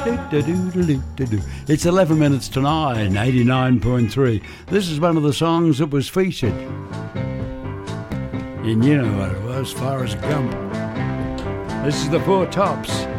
It's 11 minutes to 9, 89.3. This is one of the songs that was featured in, you know what it was, Forrest Gump. This is the Four Tops.